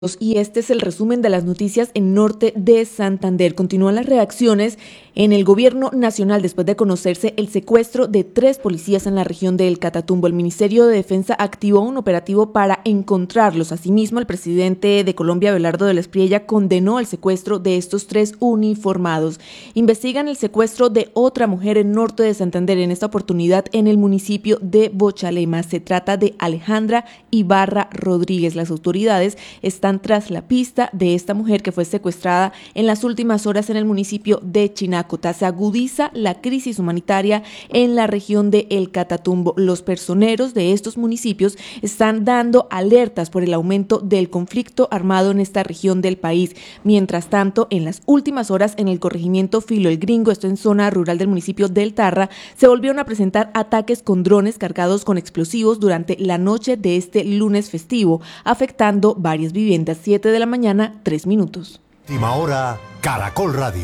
Y este es el resumen de las noticias en Norte de Santander. Continúan las reacciones en el gobierno nacional después de conocerse el secuestro de 3 policías en la región del Catatumbo. El Ministerio de Defensa activó un operativo para encontrarlos. Asimismo, el presidente de Colombia, Abelardo del Espriella, condenó el secuestro de estos 3 uniformados. Investigan el secuestro de otra mujer en Norte de Santander, en esta oportunidad en el municipio de Bochalema. Se trata de Alejandra Ibarra Rodríguez. Las autoridades están tras la pista de esta mujer que fue secuestrada en las últimas horas en el municipio de Chinacota. Se agudiza la crisis humanitaria en la región de El Catatumbo. Los personeros de estos municipios están dando alertas por el aumento del conflicto armado en esta región del país. Mientras tanto, en las últimas horas en el corregimiento Filo el Gringo, esto en zona rural del municipio del Tarra, se volvieron a presentar ataques con drones cargados con explosivos durante la noche de este lunes festivo, afectando varias viviendas. 7 de la mañana, 3 minutos. Última hora, Caracol Radio.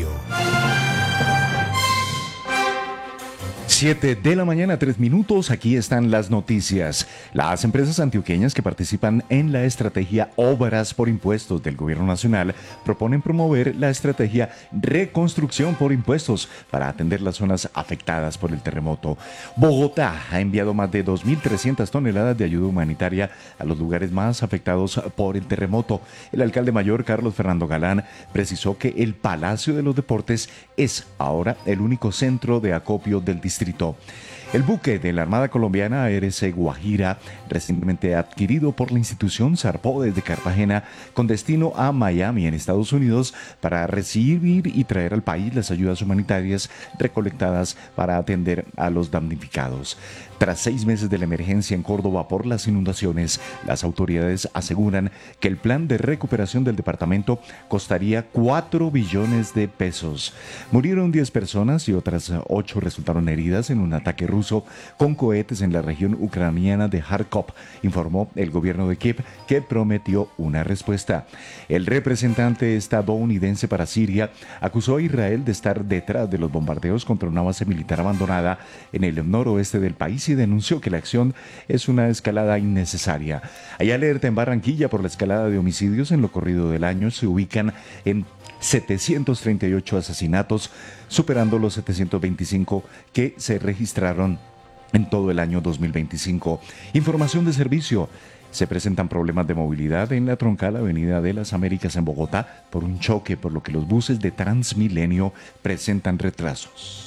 7 de la mañana, 3 minutos, aquí están las noticias. Las empresas antioqueñas que participan en la estrategia Obras por Impuestos del Gobierno Nacional proponen promover la estrategia Reconstrucción por Impuestos para atender las zonas afectadas por el terremoto. Bogotá ha enviado más de 2.300 toneladas de ayuda humanitaria a los lugares más afectados por el terremoto. El alcalde mayor, Carlos Fernando Galán, precisó que el Palacio de los Deportes es ahora el único centro de acopio del distrito. El buque de la Armada Colombiana ARC Guajira, recientemente adquirido por la institución, zarpó desde Cartagena con destino a Miami, en Estados Unidos, para recibir y traer al país las ayudas humanitarias recolectadas para atender a los damnificados. Tras 6 meses de la emergencia en Córdoba por las inundaciones, las autoridades aseguran que el plan de recuperación del departamento costaría 4 billones de pesos. Murieron 10 personas y otras 8 resultaron heridas en un ataque ruso con cohetes en la región ucraniana de Kharkov, informó el gobierno de Kiev, que prometió una respuesta. El representante estadounidense para Siria acusó a Israel de estar detrás de los bombardeos contra una base militar abandonada en el noroeste del país y denunció que la acción es una escalada innecesaria. Hay alerta en Barranquilla por la escalada de homicidios en lo corrido del año. Se ubican en 738 asesinatos, superando los 725 que se registraron en todo el año 2025. Información de servicio. Se presentan problemas de movilidad en la troncal Avenida de las Américas en Bogotá por un choque, por lo que los buses de Transmilenio presentan retrasos.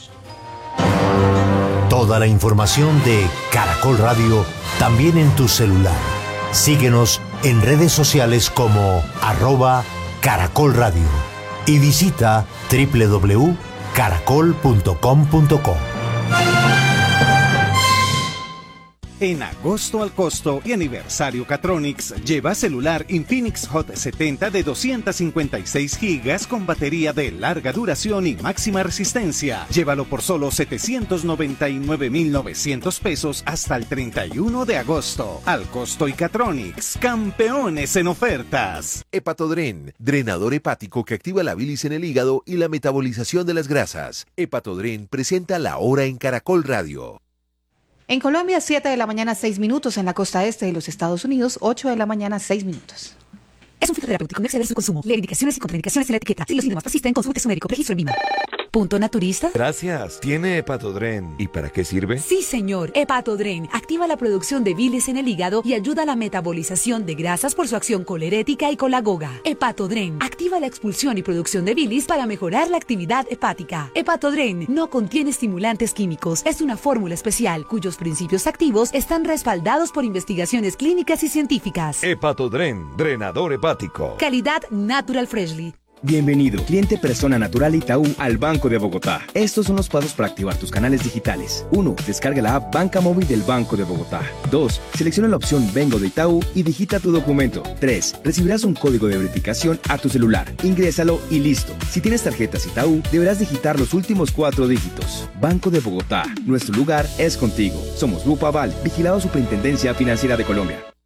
Toda la información de Caracol Radio también en tu celular. Síguenos en redes sociales como @Caracol Radio y visita www.caracol.com.co. En agosto al costo y aniversario Catronics, lleva celular Infinix Hot 70 de 256 gigas con batería de larga duración y máxima resistencia. Llévalo por solo 799.900 pesos hasta el 31 de agosto. Al costo y Catronics, campeones en ofertas. Hepatodren, drenador hepático que activa la bilis en el hígado y la metabolización de las grasas. Hepatodren presenta La Hora en Caracol Radio. En Colombia, 7 de la mañana, 6 minutos. En la costa este de los Estados Unidos, 8 de la mañana, 6 minutos. Es un fitoterapéutico, no exceder su consumo. Lee indicaciones y contraindicaciones en la etiqueta. Si los síntomas persisten, consulte a su médico. Registro en Lima. ¿Punto naturista? Gracias. ¿Tiene Hepatodren? ¿Y para qué sirve? Sí, señor. Hepatodren activa la producción de bilis en el hígado y ayuda a la metabolización de grasas por su acción colerética y colagoga. Hepatodren activa la expulsión y producción de bilis para mejorar la actividad hepática. Hepatodren no contiene estimulantes químicos. Es una fórmula especial cuyos principios activos están respaldados por investigaciones clínicas y científicas. Hepatodren, drenador hepático. Calidad Natural Freshly. Bienvenido, cliente persona natural Itaú al Banco de Bogotá. Estos son los pasos para activar tus canales digitales. 1. Descarga la app Banca Móvil del Banco de Bogotá. 2. Selecciona la opción Vengo de Itaú y digita tu documento. 3. Recibirás un código de verificación a tu celular. Ingrésalo y listo. Si tienes tarjetas Itaú, deberás digitar los últimos 4 dígitos. Banco de Bogotá. Nuestro lugar es contigo. Somos Grupo Aval, vigilado Superintendencia Financiera de Colombia.